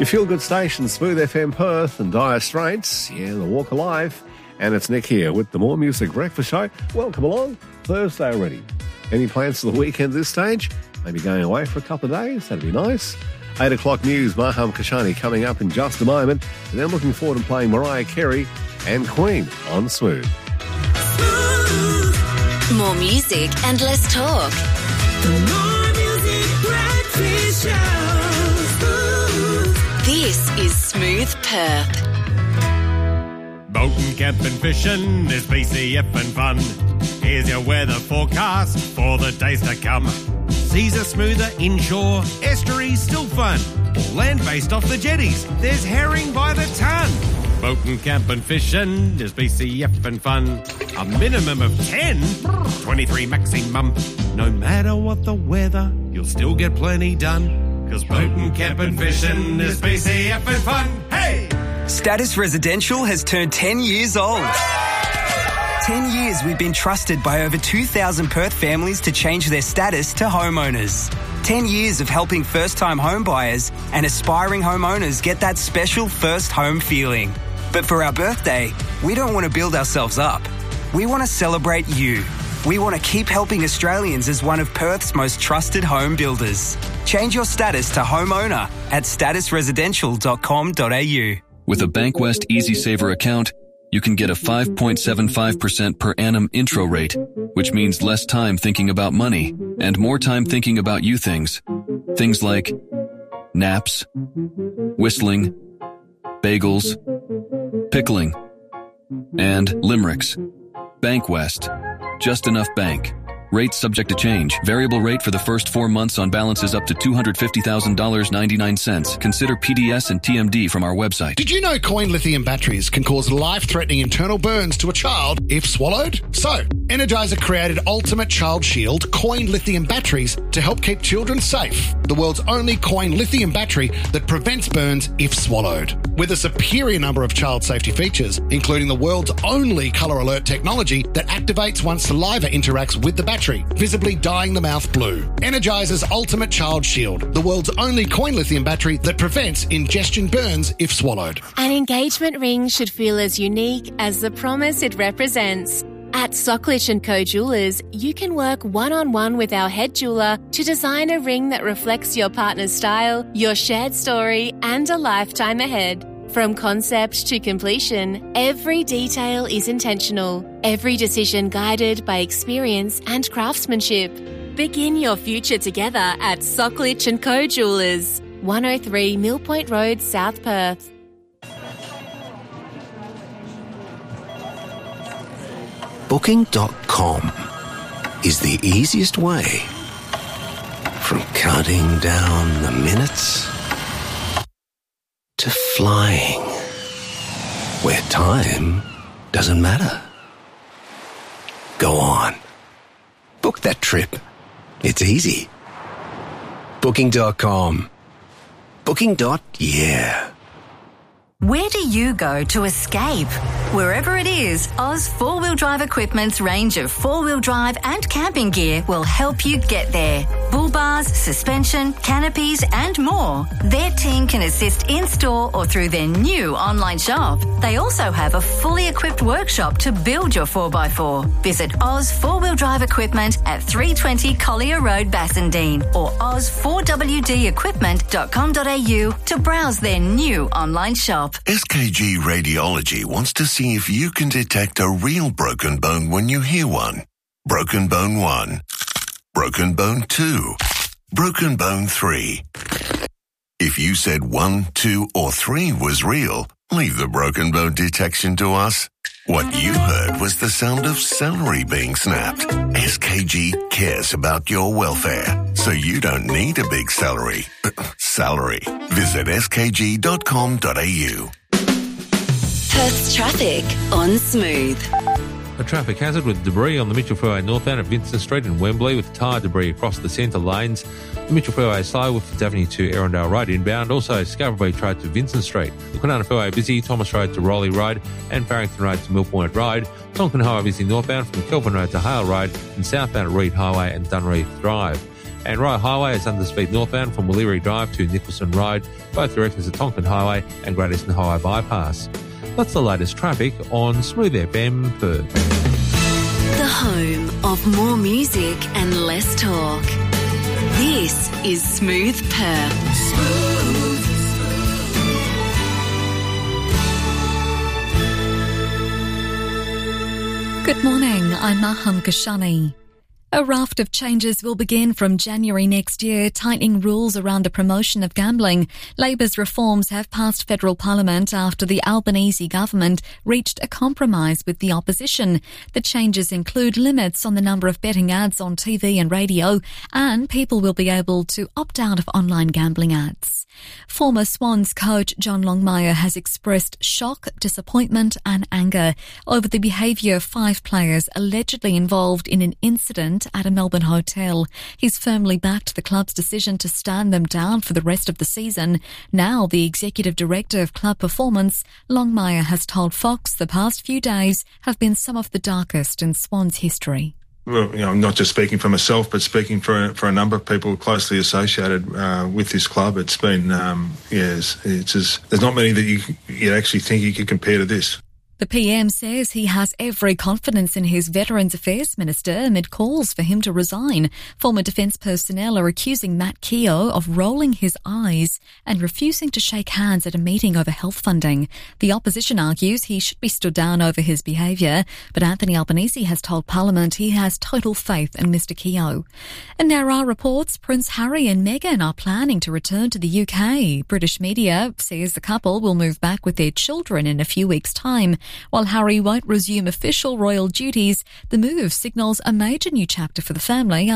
Your feel-good station, Smooth FM Perth and Dire Straits. Yeah, the Walk of Life. And it's Nick here with the More Music Breakfast Show. Welcome along. Thursday already. Any plans for the weekend at this stage? Maybe going away for a couple of days. That'd be nice. 8 o'clock news, Maham Kashani coming up in just a moment. And then looking forward to playing Mariah Carey and Queen on Smooth. More music and less talk. The More Music Breakfast Show. This is Smooth Perth. Boating, camping, fishing is BCF and fun. Here's your weather forecast for the days to come. Seas are smoother inshore, estuaries still fun. Land-based off the jetties, there's herring by the ton. Boating, camping, fishing is BCF and fun. A minimum of 10, 23 maximum. No matter what the weather, you'll still get plenty done. 'Cause boating, camping, fishing is BCF and fun. Hey! Status Residential has turned 10 years old. 10 years we've been trusted by over 2,000 Perth families to change their status to homeowners. 10 years of helping first-time home buyers and aspiring homeowners get that special first home feeling. But for our birthday, we don't want to build ourselves up. We want to celebrate you. We want to keep helping Australians as one of Perth's most trusted home builders. Change your status to homeowner at statusresidential.com.au. With a Bankwest EasySaver account, you can get a 5.75% per annum intro rate, which means less time thinking about money and more time thinking about you things. Things like naps, whistling, bagels, pickling, and limericks. Bankwest. Just enough bank. Rates subject to change. Variable rate for the first 4 months on balances up to $250,000.99. Consider PDS and TMD from our website. Did you know coin lithium batteries can cause life-threatening internal burns to a child if swallowed? So, Energizer created Ultimate Child Shield coin lithium batteries to help keep children safe. The world's only coin lithium battery that prevents burns if swallowed. With a superior number of child safety features, including the world's only color alert technology that activates once saliva interacts with the battery, visibly dyeing the mouth blue. Energizer's Ultimate Child Shield, the world's only coin lithium battery that prevents ingestion burns if swallowed. An engagement ring should feel as unique as the promise it represents. At Socklich & Co Jewelers, you can work one-on-one with our head jeweler to design a ring that reflects your partner's style, your shared story, and a lifetime ahead. From concept to completion, every detail is intentional, every decision guided by experience and craftsmanship. Begin your future together at Socklich & Co Jewelers, 103 Mill Point Road, South Perth. Booking.com is the easiest way. From counting down the minutes to flying, where time doesn't matter. Go on. Book that trip. It's easy. Booking.com. Booking.yeah. Where do you go to escape? Wherever it is, Oz 4-Wheel Drive Equipment's range of 4-wheel drive and camping gear will help you get there. Bull bars, suspension, canopies and more. Their team can assist in-store or through their new online shop. They also have a fully equipped workshop to build your 4x4. Visit Oz 4-Wheel Drive Equipment at 320 Collier Road, Bassendean or oz4wdequipment.com.au to browse their new online shop. SKG Radiology wants to see if you can detect a real broken bone when you hear one. Broken bone 1. Broken bone 2. Broken bone 3. If you said 1, 2 or 3 was real, leave the broken bone detection to us. What you heard was the sound of celery being snapped. SKG cares about your welfare, so you don't need a big salary. Visit skg.com.au. Perth's traffic on Smooth. A traffic hazard with debris on the Mitchell Freeway northbound at Vincent Street in Wembley with tyre debris across the centre lanes. The Mitchell Freeway slow with Fifth Avenue to Arundel Road inbound. Also Scarborough Road to Vincent Street. The Kwinana Freeway busy, Thomas Road to Rowley Road and Farrington Road to Mill Point Road. Tonkin Highway busy northbound from Kelvin Road to Hale Road and southbound at Reed Highway and Dunreath Drive. And Rye Highway is under speed northbound from Wallery Drive to Nicholson Road, both directions at Tonkin Highway and Great Eastern Highway Bypass. That's the latest traffic on Smooth FM Perth. The home of more music and less talk. This is Smooth Perth. Good morning, I'm Maham Kashani. A raft of changes will begin from January next year, tightening rules around the promotion of gambling. Labor's reforms have passed federal parliament after the Albanese government reached a compromise with the opposition. The changes include limits on the number of betting ads on TV and radio, and people will be able to opt out of online gambling ads. Former Swans coach John Longmire has expressed shock, disappointment and anger over the behaviour of 5 players allegedly involved in an incident at a Melbourne hotel. He's firmly backed the club's decision to stand them down for the rest of the season. Now, the executive director of club performance, Longmire, has told Fox the past few days have been some of the darkest in Swans history. Well, I'm not just speaking for myself, but speaking for a number of people closely associated with this club. It's been, there's not many that you actually think you could compare to this. The PM says he has every confidence in his Veterans Affairs Minister amid calls for him to resign. Former defence personnel are accusing Matt Keogh of rolling his eyes and refusing to shake hands at a meeting over health funding. The opposition argues he should be stood down over his behaviour, but Anthony Albanese has told Parliament he has total faith in Mr Keogh. And there are reports Prince Harry and Meghan are planning to return to the UK. British media says the couple will move back with their children in a few weeks' time. While Harry won't resume official royal duties, the move signals a major new chapter for the family